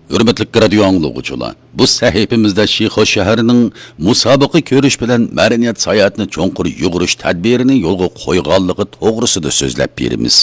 Hürmetli radio anglagıçılar, bu sahifimizde Şixo şehrining musobaqa ko'rish bilan madaniyat sayohatini cho'nqur yug'urish tadbirini yo'lga qo'yganligi to'g'risida so'zlab beramiz.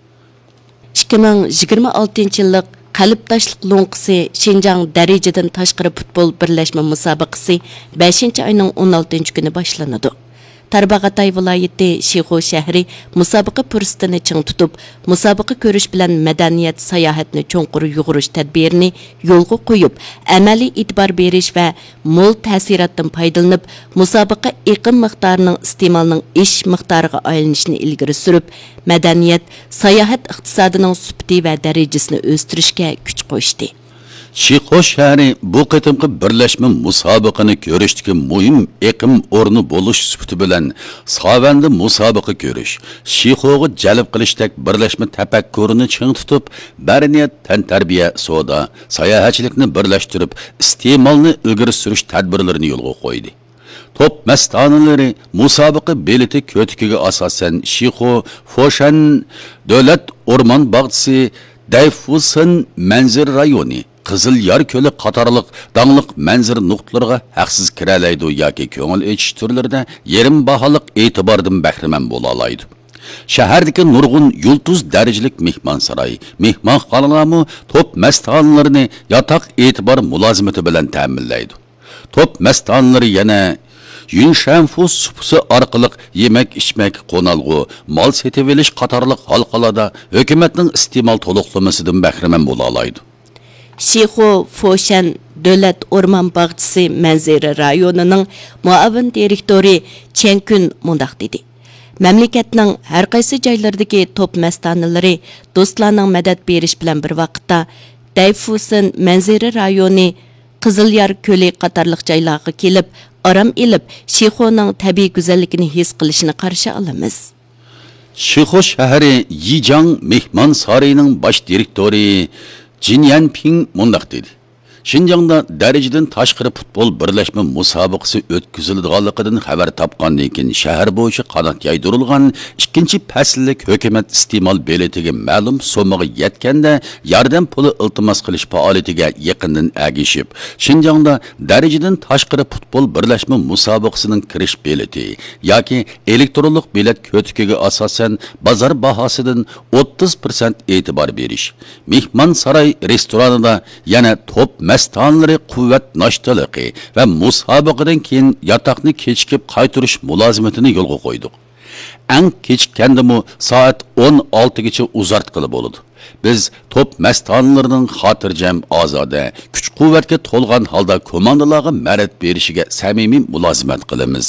2026-yillik Qalbtaşlıq Lo'nqisi Şinjan darajadan tashqari futbol birlashma musobaqasi 5-oyning 16-kuni boshlanadi. Tarbag'atay viloyati Şixo shahri musobaqa fursatini ching tutib, musobaqa ko'rish bilan madaniyat sayohatini cho'nqur yug'urish tadbirini yo'lga qo'yib, amaliy e'tibor berish va mo'l ta'sirotdan foydalanib, musobaqa iqim miqdorining iste'molining ish miqdoriga aylanishini ilgari surib, madaniyat sayohat iqtisodining sifati va darajasini o'stirishga kuch qo'shdi. Şixo shahri bu qitimqi birlashma musobaqani ko'rishdagi muhim iqim o'rni bo'lish sifati bilan savanda musobaqa ko'rish, Şixoga jalb qilishdek birlashma tafakkurini ching tutib, madaniyat, tantarbiya, savdo, sayohatchilikni birlashtirib, iste'molni ilgari surish tadbirlarini yo'lga qo'ydi. Top mastanalari musobaqa bileti ko'tikiga asosan Şixo Foshan davlat o'rmon bog'chisi Dayfusan manzir rayoni Qizil Yar ko'li qatorliq dangliq manzir nuqtalarga haqsiz kiralaydi yoki ko'ngil echish turlarida yerim baholiq e'tibordan bahramand bo'la oladi. Shahardagi nurg'un yulduz darajalik mehmonsaroy, mehmonxonalarmi top mastonlarini yotoq e'tibor mulozimati bilan ta'minlaydi. Top mastonlari yana Yunshanfus supusi orqali yemek içmek qo'nalg'u, mol setib olish qatorliq halqalarda hukumatning iste'mol to'liqlamasidan bahramand bo'la oladi. Şixo Foshan davlat o'rmon bog'chisi Manzira rayonining muavin direktori Chenkun mundaq dedi. Mamlakatning har qaysi joylaridagi top mastonalari do'stlarning madad berish bilan bir vaqtda Dayfusan Manzira rayoni Qizil Yar ko'li qatorliq joylarga kelib, aram ilib, Şixoning tabiiy go'zalligini his qilishini qarshi olamiz. Şixo shahri Yijang mehmon saroyining bosh direktori Jin Yanping mundaq dedi. Şinjangda darajadan tashqari futbol birlashma musobaqasi o'tkaziladiganligidan xabar topgandan keyin shahar bo'yicha qanot yaydirilgan ikkinchi fasllik hukumat iste'mol biletiga ma'lum so'maga yetganda yordam puli iltimos qilish faoliyatiga yaqindan agishib, Şinjangda darajadan tashqari futbol birlashma musobaqasining kirish bileti yoki elektronlik bilet ko'tikiga asosan bozor bahosidan 30% e'tibor berish, mehmon saroy restoranida yana top mastanlari quvvat nashtaligi va musobaqadan keyin yotoqni kechikib qaytarish mulozimatini yo'lga qo'ydik. Eng kechikkandimu soat 16 gacha uzartqili bo'ladi. Biz top mastanlarining xotirjam, ozoda, kuch-quvvatga to'lgan holda komandalarga ma'rifat berishiga samimiy mulozimat qilamiz.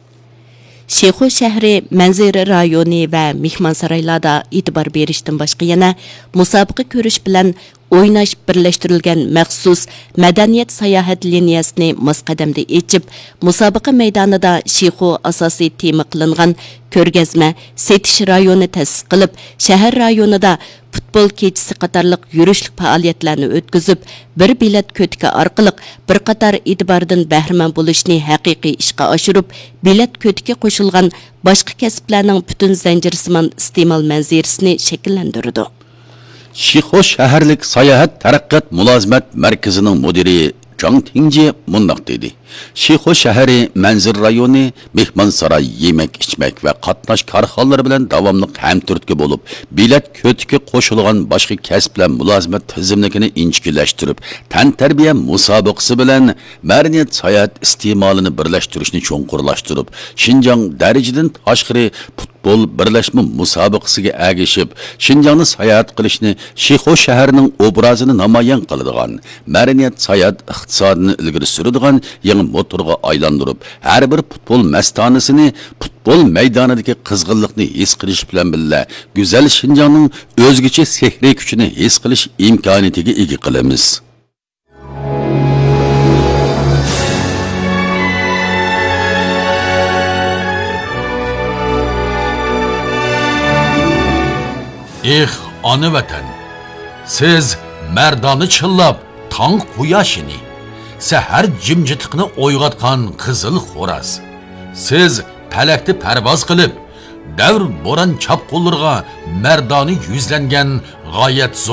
Şixo shahri Manzira rayoni va mehmonsaroylarda e'tibor berishdan boshqa yana musobaqa ko'rish bilan o'ynash birlashtirilgan maxsus madaniyat sayohat liniyasini mosqadamda echib, musobaqa maydonida Şixo asosiy tema qilingan ko'rgazma setish rayoni ta'sis qilib, shahar rayonida futbol kechasi qatorliq yurishlik faoliyatlarni o'tkazib, bir bilet ko'tika orqali bir qator e'tibordan bahramand bo'lishni haqiqiy ishga oshirib, bilet ko'tika qo'shilgan boshqa kasblarning butun zanjirsimon iste'mol manzirasini shakllantirdi. Şixo shaharlik sayohat taraqqiyot mulozimat markazining mudiri Zhang Tingji mundaq dedi. Şixo shahri Manzir rayoni mehmonsaroy, yemek-ichmak va qatnash korxonalari bilan davomli hamturtki bo'lib, bilet ko'tiki qo'shilgan boshqa kasblar mulozimat tizimligini inchikilashtirib, tantarbiya musobaqasi bilan madaniyat sayohat iste'molini birlashtirishni cho'nqurlashtirib, Şinjang darajadan tashqari futbol birlashma musobaqasiga agishib, Şinjangni sayohat qilishni, Şixo shahrining obrazini namoyon qiladigan, madaniyat sayohat iqtisodini ilgari suradigan yangi motorga aylantirib, har bir futbol mastanasini futbol maydonidagi qizg'inlikni his qilish bilan birga go'zal Şinjangning o'zgacha sehriy kuchini his qilish imkoniyatiga ega qilamiz. Ana vatan, siz mardoni chillab tong quyoshini, sahar jimjitliqni o'yg'atgan qizil xo'raz. Siz palakni parvoz qilib, davr bo'ron chapqullarga mardoni yuzlangan g'oyat